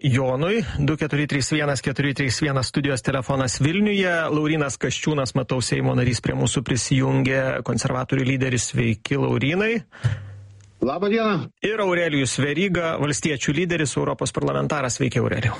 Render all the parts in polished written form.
Jonui. 2431 studijos telefonas Vilniuje. Laurynas Kasčiūnas, matau, Seimo narys prie mūsų prisijungė, konservatorių lyderis. Sveiki, Laurynai. Labą dieną. Ir Aurelijus Veryga, valstiečių lyderis, Europos parlamentaras. Sveiki, Aurelijau.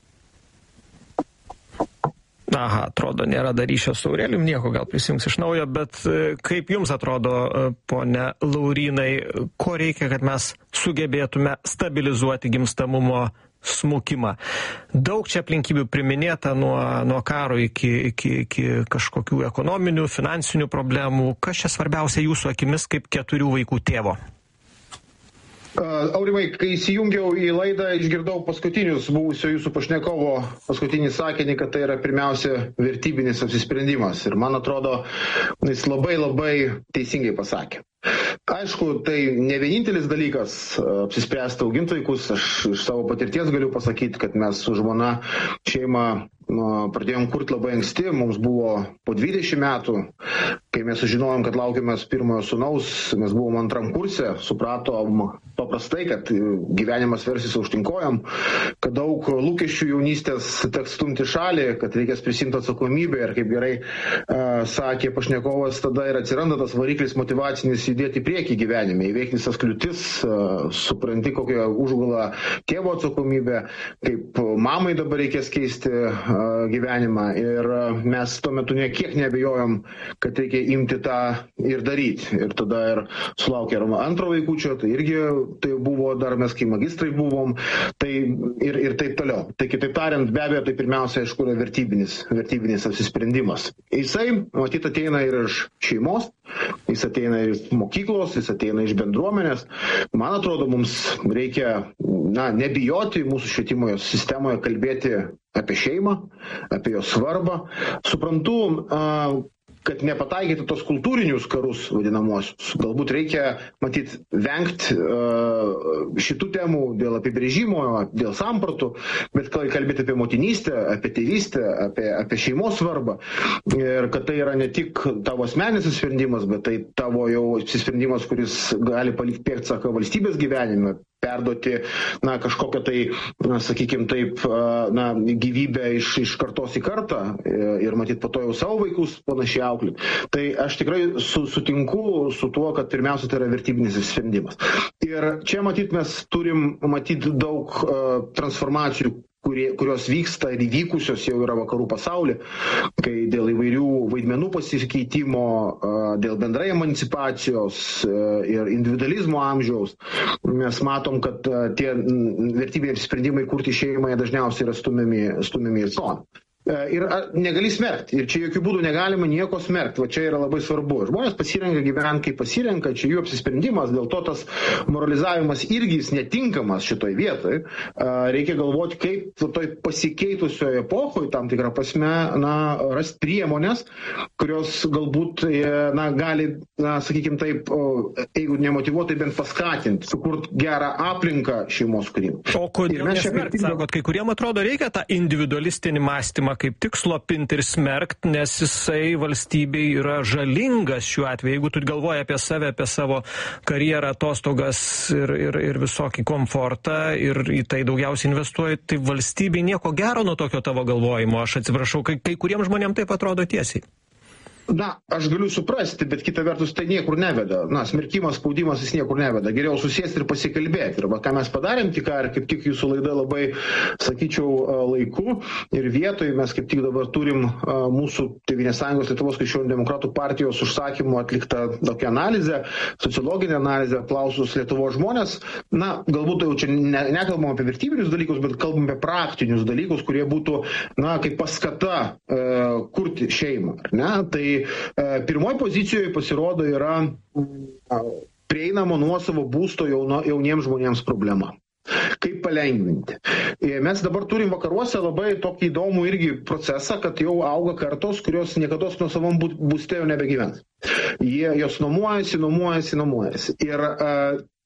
Aha, atrodo, nėra dar ryšio su Aurelijum, nieko, gal prisijungs iš naujo, bet kaip jums atrodo, pone Laurynai, ko reikia, kad mes sugebėtume stabilizuoti gimstamumo smukimą? Daug čia aplinkybių priminėta nuo karo iki kažkokių ekonominių, finansinių problemų. Kas čia svarbiausia jūsų akimis kaip 4 vaikų tėvo? Aurimai, kai įsijungiau į laidą, išgirdau paskutinius buvusio jūsų pašnekovo paskutinį sakinį, kad tai yra pirmiausia vertybinis apsisprendimas. Ir man atrodo, jis labai teisingai pasakė. Aišku, tai ne vienintelis dalykas apsispręsti auginti vaikus. Aš iš savo patirties galiu pasakyti, kad mes su žmona šeimą pradėjom kurti labai anksti, mums buvo po 20 metų, kai mes sužinojom, kad laukiamės pirmojo sūnaus, mes buvom antram kurse, supratom paprastai, kad gyvenimas versis aukštinkojam, kad daug lūkesčių jaunystės teks stumti šalį, kad reikės prisimti atsakomybę ir kaip gerai sakė pašnekovas, tada ir atsiranda tas variklis motyvacinis judėti į priekį gyvenime, įveikti visas kliūtis, supranti, kokią užgulą tėvo atsakomybę, kaip mamai dabar reikės keisti gyvenimą ir mes tuo metu niekiek neabejojom, kad reikia imti tą ir daryti. Ir tada ir sulaukė antro vaikučio, tai irgi tai buvo dar mes, kai magistrai buvom, tai ir taip toliau. Tai kitaip tariant, be abejo, tai pirmiausia, aišku, yra vertybinis apsisprendimas. Jisai, matyt, ateina ir iš šeimos, jis ateina ir iš mokyklos, jis ateina iš bendruomenės. Man atrodo, mums reikia nebijoti mūsų švietimo sistemoje kalbėti apie šeimą, apie jos svarbą. Suprantu, kad nepataikyti tos kultūrinius karus vadinamosius. Galbūt reikia, matyt, vengti šitų temų dėl apibrėžimo, dėl sampratų, bet kalbėti apie motinystę, apie tėvystę, apie šeimos svarbą. Ir kad tai yra ne tik tavo asmeninis sprendimas, bet tai tavo jau sprendimas, kuris gali palikti pėdsaką valstybės gyvenime, perduoti kažkokią tai, sakykime taip, gyvybę iš kartos į kartą ir matyt po to jau savo vaikus panašiai auklėti. Tai aš tikrai sutinku su tuo, kad pirmiausia tai yra vertybinis sprendimas. Ir čia matyt mes turim daug transformacijų, kurios vyksta ir įvykusios jau yra vakarų pasaulyje, kai dėl įvairių vaidmenų pasikeitimo, dėl bendrai emancipacijos ir individualizmo amžiaus, mes matom, kad tie vertybiniai sprendimai kurti šeimą dažniausiai yra stumiami į šoną. Ir negali smerkti. Ir čia jokių būdų negalima nieko smerkti. Va čia yra labai svarbu. Žmonės pasirenka gyventi, kaip pasirenka, čia jų apsisprendimas, dėl to tas moralizavimas irgi jis netinkamas šitoj vietoj. Reikia galvoti, kaip toj pasikeitusioje epochoje, tam tikrą prasme, rasti priemonės, kurios galbūt gali, sakykime taip, jeigu nemotyvuotai, bent paskatinti, sukurti gerą aplinką šeimos kūrimui. O kodėl nesmerkti? Sakot, kai kuriem atrodo reikia tą individualistinį mąstymą kaip tik slopinti ir smerkti, nes jisai valstybei yra žalingas šiuo atveju. Jeigu tu galvoji apie save, apie savo karjerą, atostogas ir visokį komfortą ir į tai daugiausiai investuoji, tai valstybei nieko gero nuo tokio tavo galvojimo. Aš atsiprašau, kai kuriems žmonėms taip atrodo tiesiai. Aš galiu suprasti, bet kita vertus tai niekur neveda. Smerkimas, spaudimas jis niekur neveda. Geriau susėsti ir pasikalbėti. Ir ką mes padarėm tik ir kaip tik jūsų laida labai, sakyčiau, laiku ir vietoj. Mes kaip tik dabar turim mūsų Tėvynės sąjungos Lietuvos krikščionių demokratų partijos užsakymu atliktą tokią analizę, sociologinę analizę, apklausus Lietuvos žmonės. Galbūt jau čia nekalbam apie vertybinius dalykus, bet kalbam apie praktinius dalykus, kurie būtų, kaip paskata kurti šeimą. Tai pirmoji pozicijoje pasirodo yra prieinamo nuosavo būsto jauniems žmonėms problema. Kaip palengvinti. Mes dabar turim vakaruose labai tokį įdomų irgi procesą, kad jau auga kartos, kurios niekados nuosavam būste jau nebegyvens. Jos nuomojasi. Ir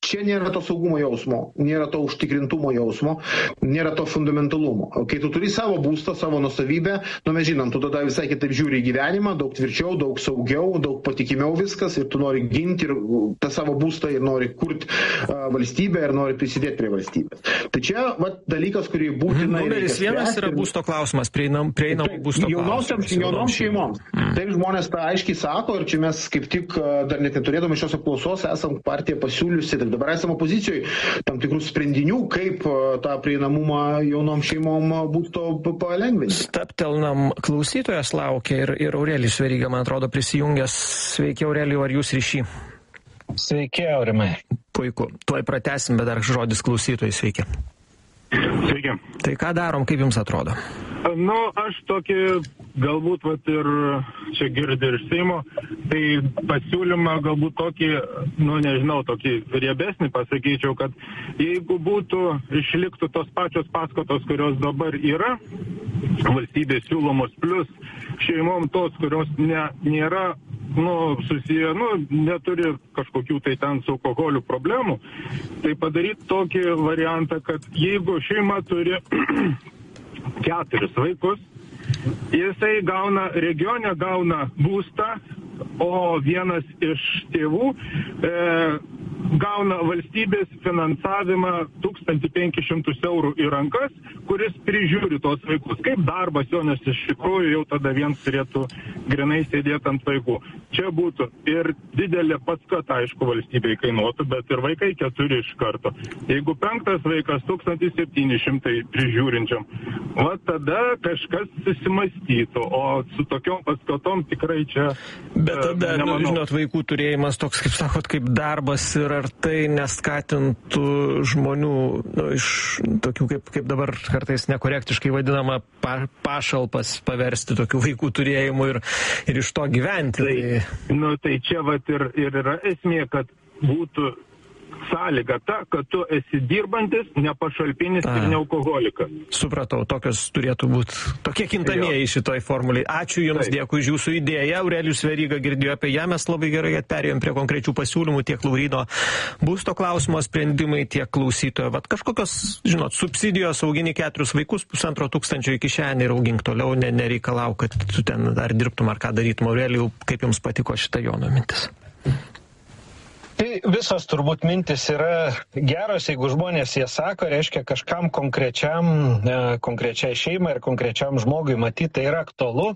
čia nėra to saugumo jausmo, nėra to užtikrintumo jausmo, nėra to fundamentalumo. Kai tu turi savo būstą, savo nuosavybę, mes žinom, tu tada visai kitaip žiūri į gyvenimą, daug tvirčiau, daug saugiau, daug patikimiau viskas ir tu nori ginti ir tą savo būstą ir nori kurti valstybę ir nori prisidėti prie valstybės. Tai čia dalykas, kurį būtinai numeris vienas yra būsto klausimas, prieinamo būsto klausimas. Jaunoms šeimoms. Taip žmonės tą aiškiai sako ir čia mes kaip tik dar net neturėdami šios apklausos esam partija pasiūliusi, tai dabar esam opozicijoje tam tikrų sprendinių, kaip tą prieinamumą jaunom šeimom būsto palengvinti. Staptelnam, klausytojas laukia ir Aurelijus Veryga, man atrodo, prisijungęs. Sveiki, Aurelijau, ar jūs ryšį? Sveiki, Aurimai. Puiku. Tuoj pratęsim, bet dar žodis klausytojai. Sveiki. Sveiki. Tai ką darom, kaip jums atrodo? Aš tokį, galbūt ir čia girdi iš Seimo, tai pasiūlymą galbūt tokį, tokį riebesnį pasakyčiau, kad jeigu išliktų tos pačios paskatos, kurios dabar yra, valstybės siūlomos, plus šeimom tos, kurios nėra susiję, neturi kažkokių tai ten su alkoholiu problemų, tai padaryti tokį variantą, kad jeigu šeima turi 4 vaikus, jisai regione gauna būstą, o vienas iš tėvų gauna valstybės finansavimą 1500 eurų į rankas, kuris prižiūri tos vaikus. Kaip darbas jo, nes iš tikrųjų jau tada vienas turėtų grinai sėdėti ant vaikų. Čia būtų ir didelė paskata, aišku, valstybei kainuotų, bet ir vaikai 4 iš karto. Jeigu 5 vaikas 1700 prižiūrinčiam, tada kažkas susimastytų, o su tokiom paskatom tikrai čia bet tada, žinot, vaikų turėjimas toks, kaip sakot, kaip darbas ir ar tai neskatintų žmonių iš tokių, kaip dabar kartais nekorektiškai vadinama, pašalpas paversti tokių vaikų turėjimu ir iš to gyventi. Tai čia ir yra esmė, kad būtų sąlyga ta, kad tu esi dirbantis, nepašalpinis ir nealkoholikas. Supratau, tokios turėtų būti, tokie kintamieji šitoj formuliai. Ačiū Jums, dėkui už Jūsų idėją. Aurelijus Veryga girdėjo apie ją, mes labai gerai perėjom prie konkrečių pasiūlymų, tiek Lauryno būsto klausimo sprendimai, tiek klausytojo. Kažkokios, subsidijos, augini 4 vaikus, 1500 į kišenį ir augink toliau, nereikalau, kad tu ten ar dirbtum, ar ką darytum. Aurelijau, kaip Jums patiko šita Jono mintis? Tai visos turbūt mintis yra geros, jeigu žmonės jie sako, reiškia kažkam konkrečiai šeimai ir konkrečiam žmogui matyti, tai yra aktualu.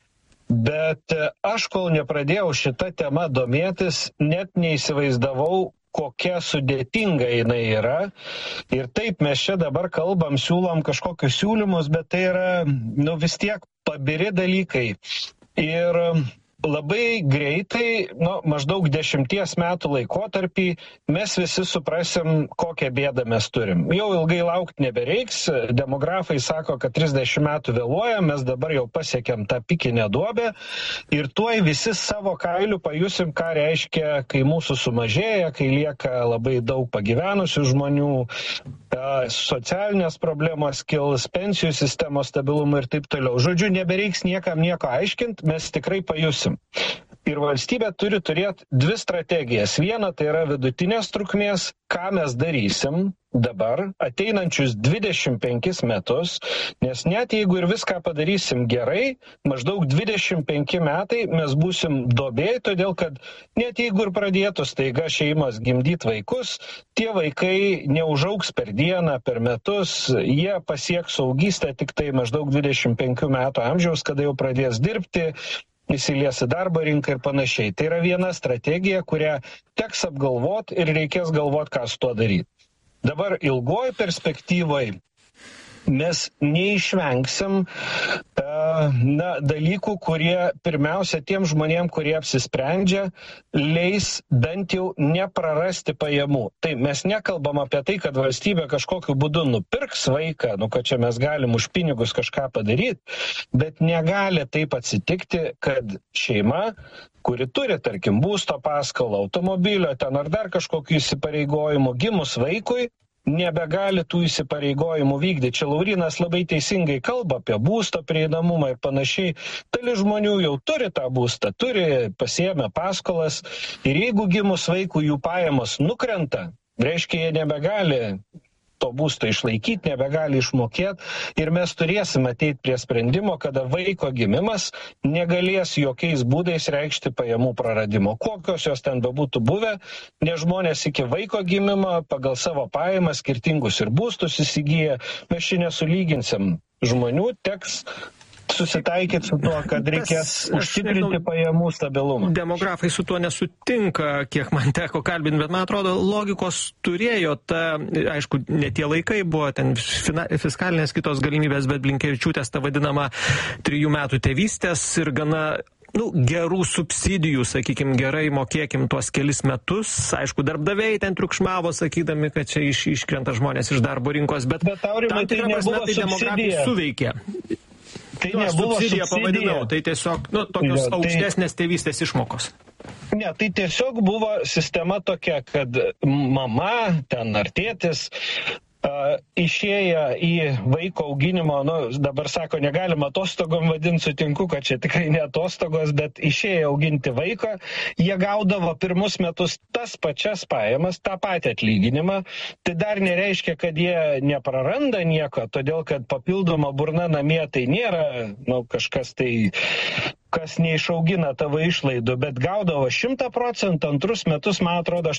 Bet aš, kol nepradėjau šitą temą domėtis, net neįsivaizdavau, kokia sudėtinga jinai yra. Ir taip mes čia dabar kalbam, siūlom kažkokius siūlymus, bet tai yra vis tiek pabiri dalykai. Ir labai greitai, maždaug 10 metų laikotarpį, mes visi suprasim, kokią bėdą mes turim. Jau ilgai laukti nebereiks, demografai sako, kad 30 metų vėluoja, mes dabar jau pasiekėm tą pikinę duobę ir tuoj visi savo kailių pajusim, ką reiškia, kai mūsų sumažėja, kai lieka labai daug pagyvenusių žmonių, socialinės problemos kils, pensijų sistemos stabilumą ir taip toliau. Žodžiu, nebereiks niekam nieko aiškinti, mes tikrai pajusim. Ir valstybė turi turėti 2 strategijas. Viena tai yra vidutinės trukmės, ką mes darysim dabar, ateinančius 25 metus, nes net jeigu ir viską padarysim gerai, maždaug 25 metai mes būsim duobėj, todėl kad net jeigu ir pradėtų staiga šeimas gimdyti vaikus, tie vaikai neužaugs per dieną, per metus, jie pasieks suaugystę tik tai maždaug 25 metų amžiaus, kada jau pradės dirbti, įsilies į darbo rinką ir panašiai. Tai yra viena strategija, kurią teks apgalvoti ir reikės galvoti, ką su tuo daryti. Dabar ilgoji perspektyvai mes neišvengsim dalykų, kurie pirmiausia tiem žmonėm, kurie apsisprendžia, leis bent jau neprarasti pajamų. Tai mes nekalbam apie tai, kad valstybė kažkokiu būdu nupirks vaiką, kad čia mes galim už pinigus kažką padaryti, bet negali taip atsitikti, kad šeima, kuri turi, tarkim, būsto paskolą, automobilio ten ar dar kažkokių įsipareigojimų, gimus vaikui, nebegali tų įsipareigojimų vykdyti. Čia Laurynas labai teisingai kalba apie būsto prieinamumą ir panašiai. Dalis žmonių jau turi tą būstą, turi pasiėmę paskolas ir jeigu gimus vaikų jų pajamos nukrenta, reiškia, jie nebegali to būsto išlaikyti, nebegali išmokėti ir mes turėsim ateiti prie sprendimo, kada vaiko gimimas negalės jokiais būdais reikšti pajamų praradimo. Kokios jos ten bebūtų buvę, nes žmonės iki vaiko gimimo pagal savo pajamas skirtingus ir būstus įsigyja, mes čia nesulyginsim žmonių, teks susitaikyti su tuo, kad reikės užtikrinti pajamų stabilumą. Demografai su tuo nesutinka, kiek man teko kalbinti, bet man atrodo, logikos turėjo ta, aišku, ne tie laikai buvo, ten fiskalinės kitos galimybės, bet Blinkevičiūtės ta vadinama 3 metų tėvystės ir gana gerų subsidijų, sakykim, gerai mokėkim tuos kelis metus. Aišku, darbdaviai ten triukšmavo, sakydami, kad čia iškrenta žmonės iš darbo rinkos, bet Aurimai, tam tikrą prasme tai demografai suveikė. Tai nebuvo subsidija. Pavadinau, tai tiesiog tokios aukštesnės tėvystės išmokos. Ne, tai tiesiog buvo sistema tokia, kad mama ten ar tėtis išėję į vaiko auginimo, dabar sako, negalima atostogom vadinti, sutinku, kad čia tikrai ne atostogos, bet išėję auginti vaiką, jie gaudavo pirmus metus tas pačias pajamas, tą patį atlyginimą, tai dar nereiškia, kad jie nepraranda nieko, todėl kad papildoma burna namie tai nėra, kažkas tai kas neišaugina tavo išlaidų, bet gaudavo 100%, antrus metus, man atrodo,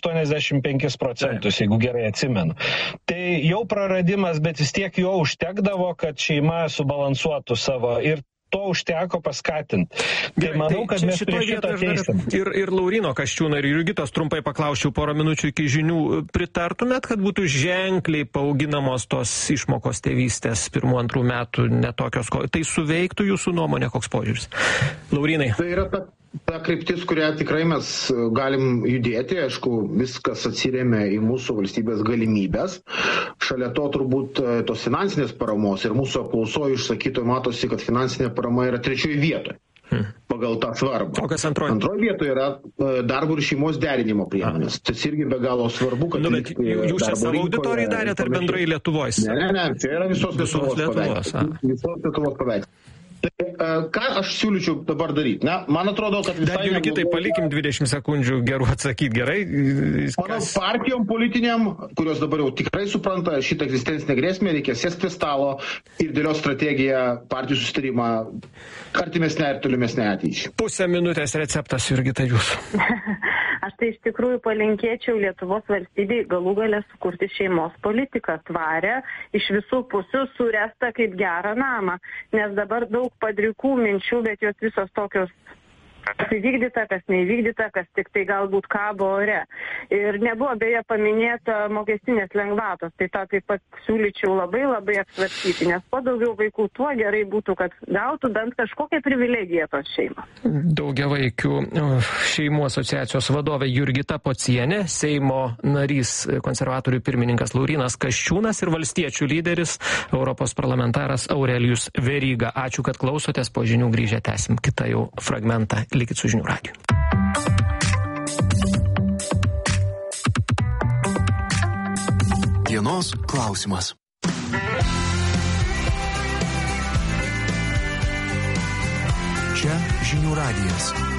85%, jeigu gerai atsimenu. Tai jau praradimas, bet vis tiek jo užtekdavo, kad šeima subalansuotų savo ir to užteko paskatinti. Tai manau, kad mes prie šito ateisim. Ir Lauryno Kasčiūno ir Jurgitos trumpai paklausčiau porą minučių iki žinių. Pritartumėt, kad būtų ženkliai paauginamos tos išmokos tėvystės 1-2 metų netokios? Tai suveiktų jūsų nuomonė, koks požiūris? Laurynai. Tai yra ta kryptis, kurią tikrai mes galim judėti, aišku, viskas atsiremia į mūsų valstybės galimybės. Šalia to turbūt tos finansinės paramos ir mūsų apklausoje išsakytoje matosi, kad finansinė parama yra 3 vietoje pagal tą svarbą. O kas antroji? Antroji vietoje yra darbo ir šeimos derinimo priemonės. Tas irgi be galo svarbu, kad jūs čia savo auditorijai darėte ar bendrai Lietuvos? Ne, čia yra visos Lietuvos paveikslas. Tai ką aš siūlyčiau dabar daryti? Man atrodo, kad visai... Dar Jurgitai palikim 20 sekundžių gerų atsakyti, gerai? Manau, partijom politiniam, kurios dabar jau tikrai supranta šitą egzistencinę grėsmę, reikia sėsti prie stalo ir dėlioti strategiją, partijų susitarimą artimesnė ir tolimesnė ateičiai. 0,5 minutės receptas, Jurgita, jūsų. Aš tai iš tikrųjų palinkėčiau Lietuvos valstybei galų galę sukurti šeimos politiką tvarę, iš visų pusių surestą kaip gerą namą, nes dabar daug padrikų minčių, bet jos visos tokios kas įvykdyta, kas neįvykdyta, kas tik tai galbūt kabo ore. Ir nebuvo beje paminėta mokestinės lengvatos, tai tą taip pat siūlyčiau labai apsvarstyti, nes kuo daugiau vaikų, tuo gerai būtų, kad gautų bent kažkokią privilegiją tos šeimos. Daugiavaikių šeimų asociacijos vadovė Jurgita Pocienė, Seimo narys konservatorių pirmininkas Laurynas Kasčiūnas ir valstiečių lyderis Europos parlamentaras Aurelijus Veryga. Ačiū, kad klausotės, po žinių grįžę tęsim kitą jau fragmentą. Likit su žinių radiju. Dienos klausimas. Čia žinių radijas.